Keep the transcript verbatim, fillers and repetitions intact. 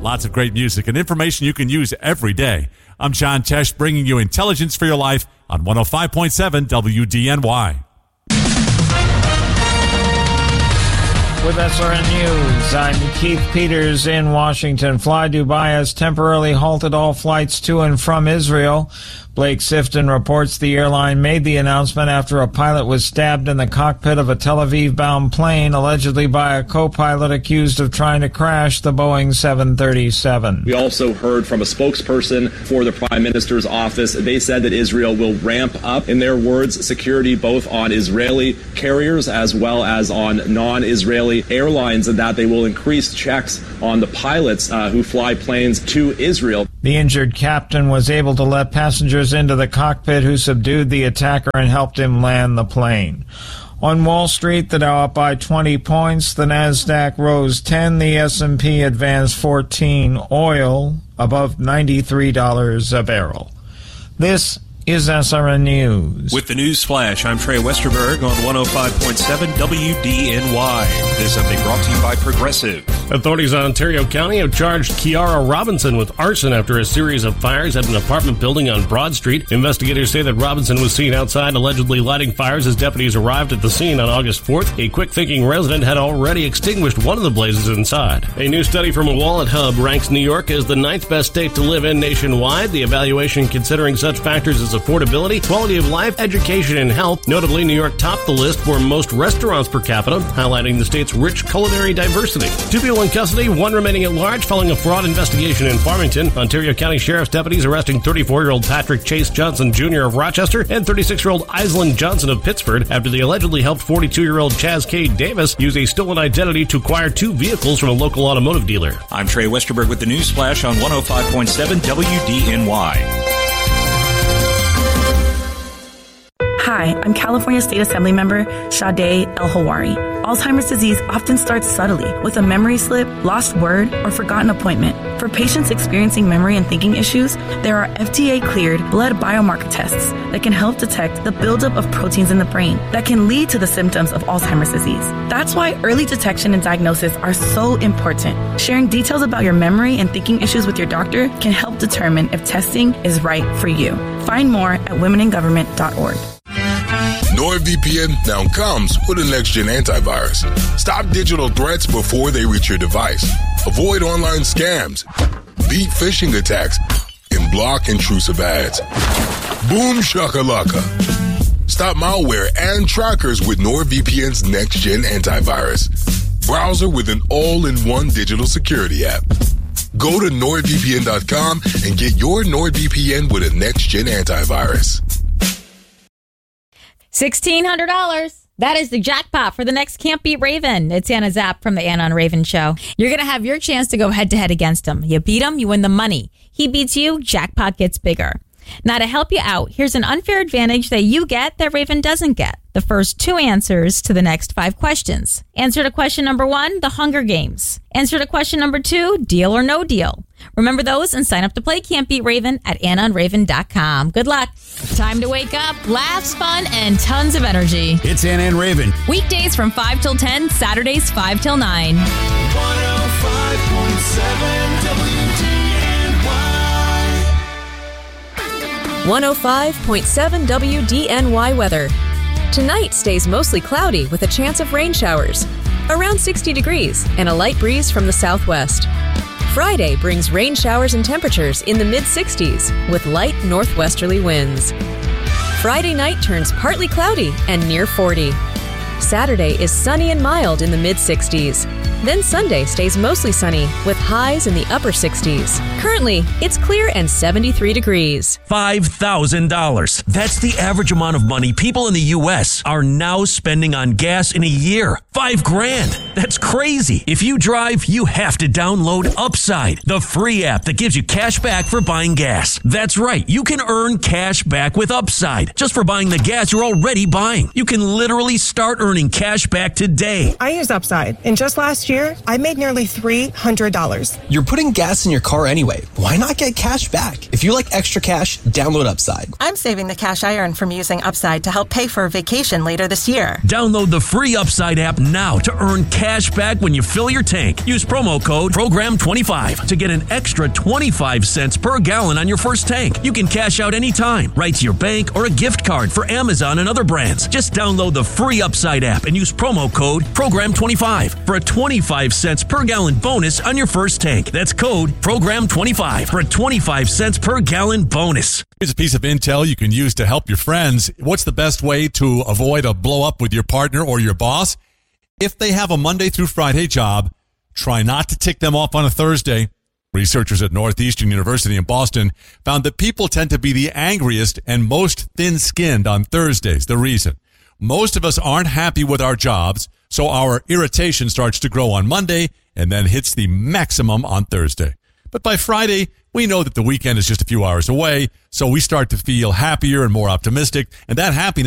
lots of great music and information you can use every day. I'm John Tesh, bringing you Intelligence for Your Life on one oh five point seven W D N Y. With S R N News, I'm Keith Peters in Washington. Fly Dubai has temporarily halted all flights to and from Israel. Blake Sifton reports the airline made the announcement after a pilot was stabbed in the cockpit of a Tel Aviv-bound plane, allegedly by a co-pilot accused of trying to crash the Boeing seven thirty-seven. We also heard from a spokesperson for the Prime Minister's office. They said that Israel will ramp up, in their words, security both on Israeli carriers as well as on non-Israeli airlines, and that they will increase checks on the pilots uh, who fly planes to Israel. The injured captain was able to let passengers into the cockpit who subdued the attacker and helped him land the plane. On Wall Street, the Dow up by twenty points, the Nasdaq rose ten, the S and P advanced fourteen, oil above ninety-three dollars a barrel. This is S R N News. With the news flash, I'm Trey Westerberg on one oh five point seven W D N Y. This update brought to you by Progressive. Authorities in Ontario County have charged Kiara Robinson with arson after a series of fires at an apartment building on Broad Street. Investigators say that Robinson was seen outside allegedly lighting fires as deputies arrived at the scene on August fourth. A quick-thinking resident had already extinguished one of the blazes inside. A new study from Wallet Hub ranks New York as the ninth best state to live in nationwide. The evaluation considering such factors as affordability, quality of life, education, and health. Notably, New York topped the list for most restaurants per capita, highlighting the state's rich culinary diversity. Two people in custody, one remaining at large following a fraud investigation in Farmington. Ontario County Sheriff's deputies arresting thirty-four-year-old Patrick Chase Johnson Junior of Rochester and thirty-six-year-old Island Johnson of Pittsford after they allegedly helped forty-two-year-old Chaz K. Davis use a stolen identity to acquire two vehicles from a local automotive dealer. I'm Trey Westerberg with the news flash on one oh five point seven W D N Y. Hi, I'm California State Assembly member Sade El-Hawari. Alzheimer's disease often starts subtly with a memory slip, lost word, or forgotten appointment. For patients experiencing memory and thinking issues, there are F D A-cleared blood biomarker tests that can help detect the buildup of proteins in the brain that can lead to the symptoms of Alzheimer's disease. That's why early detection and diagnosis are so important. Sharing details about your memory and thinking issues with your doctor can help determine if testing is right for you. Find more at women in government dot org. NordVPN now comes with a next-gen antivirus. Stop digital threats before they reach your device. Avoid online scams, beat phishing attacks, and block intrusive ads. Boom shakalaka. Stop malware and trackers with NordVPN's next-gen antivirus. Browser with an all-in-one digital security app. Go to nord V P N dot com and get your NordVPN with a next-gen antivirus. sixteen hundred dollars. That is the jackpot for the next Can't Beat Raven. It's Anna Zapp from the Anna and Raven Show. You're going to have your chance to go head-to-head against him. You beat him, you win the money. He beats you, jackpot gets bigger. Now, to help you out, here's an unfair advantage that you get that Raven doesn't get. The first two answers to the next five questions. Answer to question number one, The Hunger Games. Answer to question number two, Deal or No Deal. Remember those and sign up to play Can't Beat Raven at anna and raven dot com. Good luck. Time to wake up, laughs, fun, and tons of energy. It's Anna and Raven. Weekdays from five till ten, Saturdays five till nine. one oh five point seven W D N Y. one oh five point seven W D N Y weather. Tonight stays mostly cloudy with a chance of rain showers. Around sixty degrees and a light breeze from the southwest. Friday brings rain showers and temperatures in the mid-sixties with light northwesterly winds. Friday night turns partly cloudy and near forty. Saturday is sunny and mild in the mid-sixties. Then Sunday stays mostly sunny with highs in the upper sixties. Currently, it's clear and seventy-three degrees. five thousand dollars. That's the average amount of money people in the U S are now spending on gas in a year. Five grand. That's crazy. If you drive, you have to download Upside, the free app that gives you cash back for buying gas. That's right. You can earn cash back with Upside just for buying the gas you're already buying. You can literally start earning cash back today. I use Upside, and just last last year, I made nearly three hundred dollars. You're putting gas in your car anyway. Why not get cash back? If you like extra cash, download Upside. I'm saving the cash I earn from using Upside to help pay for a vacation later this year. Download the free Upside app now to earn cash back when you fill your tank. Use promo code program twenty-five to get an extra twenty-five cents per gallon on your first tank. You can cash out anytime, right to your bank or a gift card for Amazon and other brands. Just download the free Upside app and use promo code program twenty-five for a twenty-five cents per gallon bonus on your first tank. That's code program twenty-five for a twenty-five cents per gallon bonus. Here's a piece of intel you can use to help your friends. What's the best way to avoid a blow up with your partner or your boss? If they have a Monday through Friday job, try not to tick them off on a Thursday. Researchers at Northeastern University in Boston found that people tend to be the angriest and most thin-skinned on Thursdays. The reason? Most of us aren't happy with our jobs, so our irritation starts to grow on Monday and then hits the maximum on Thursday. But by Friday, we know that the weekend is just a few hours away, so we start to feel happier and more optimistic, and that happiness